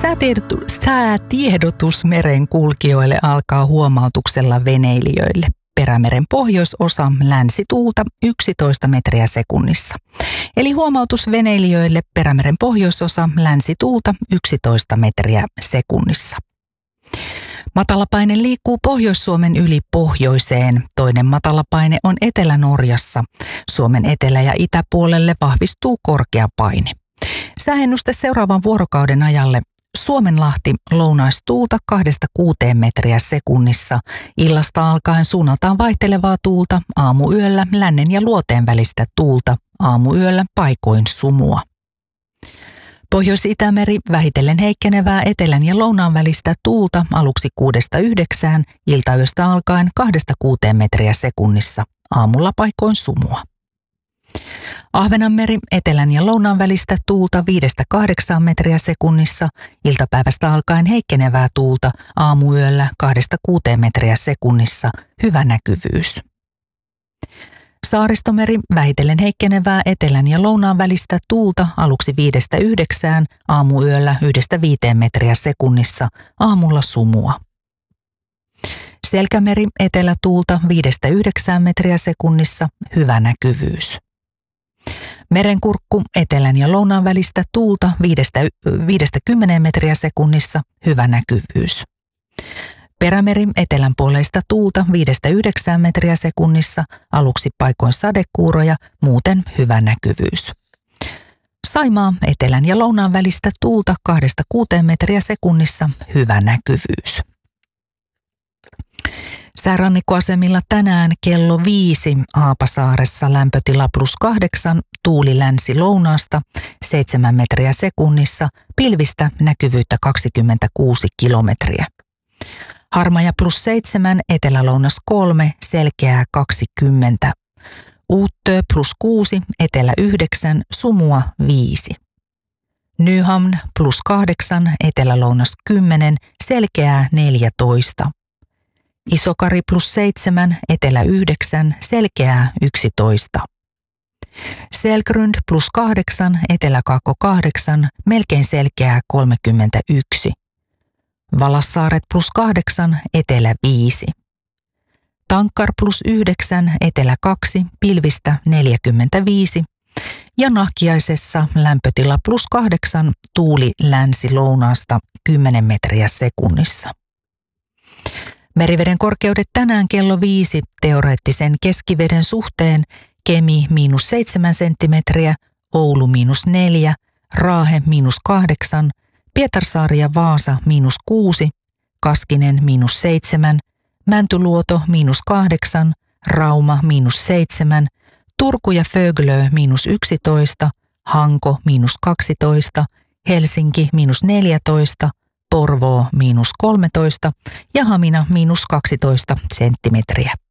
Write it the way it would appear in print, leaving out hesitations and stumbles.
Säätiedotus merenkulkijoille alkaa huomautuksella veneilijöille. Perämeren pohjoisosa länsituulta 11 metriä sekunnissa. Eli huomautus veneilijöille Perämeren pohjoisosa länsituulta 11 metriä sekunnissa. Matalapaine liikkuu Pohjois-Suomen yli pohjoiseen. Toinen matalapaine on Etelä-Norjassa. Suomen etelä- ja itäpuolelle vahvistuu korkea paine. Sääennuste seuraavan vuorokauden ajalle. Suomenlahti lounaistuulta 2-6 metriä sekunnissa. Illasta alkaen suunnaltaan vaihtelevaa tuulta, aamuyöllä lännen ja luoteen välistä tuulta, aamuyöllä paikoin sumua. Pohjois-Itämeri vähitellen heikkenevää etelän ja lounaan välistä tuulta aluksi 6-9, iltayöstä alkaen 2-6 metriä sekunnissa, aamulla paikoin sumua. Ahvenanmeri etelän ja lounaan välistä tuulta 5-8 metriä sekunnissa, iltapäivästä alkaen heikkenevää tuulta, aamuyöllä 2-6 metriä sekunnissa, hyvä näkyvyys. Saaristomeri vähitellen heikkenevää etelän ja lounaan välistä tuulta aluksi 5-9, aamuyöllä 1-5 metriä sekunnissa, aamulla sumua. Selkämeri etelätuulta 5-9 metriä sekunnissa, hyvä näkyvyys. Merenkurkku etelän ja lounaan välistä tuulta 5-10 metriä sekunnissa, hyvä näkyvyys. Perämeri etelänpuoleista tuulta 5-9 metriä sekunnissa, aluksi paikoin sadekuuroja, muuten hyvä näkyvyys. Saimaa etelän ja lounaan välistä tuulta 2-6 metriä sekunnissa, hyvä näkyvyys. Säärannikkoasemilla tänään kello 5 Haapasaaressa lämpötila +8, tuuli länsi-lounaasta 7 metriä sekunnissa, pilvistä näkyvyyttä 26 kilometriä. Harmaja +7, etelä-lounas 3, selkeää 20. Uuttöö +6, etelä 9, sumua 5. Nyhamn +8, etelä-lounas 10, selkeää 14. Isokari +7, etelä 9, selkeää 11. Selgrund +8, etelä-kaakko 8, melkein selkeää 31. Valassaaret +8, etelä 5. Tankkar +9, etelä 2, pilvistä 45. Ja Nahkiaisessa lämpötila +8, tuuli länsi-lounaasta 10 metriä sekunnissa. Meriveden korkeudet tänään kello 5 teoreettisen keskiveden suhteen: Kemi -7 senttimetriä, Oulu -4, Raahe -8, Pietarsaari ja Vaasa -6, Kaskinen -7, Mäntyluoto -8, Rauma -7, Turku ja Föglö -11, Hanko -12, Helsinki -14, Porvoo -13 ja Hamina -12 senttimetriä.